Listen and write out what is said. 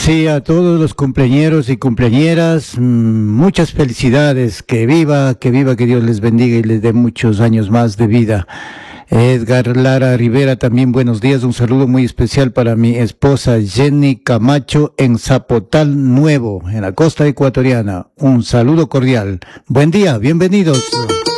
Sí, a todos los cumpleañeros y cumpleañeras, muchas felicidades, que viva, que Dios les bendiga y les dé muchos años más de vida. Edgar Lara Rivera, también buenos días, un saludo muy especial para mi esposa Jenny Camacho en Zapotal Nuevo, en la costa ecuatoriana. Un saludo cordial. Buen día, bienvenidos.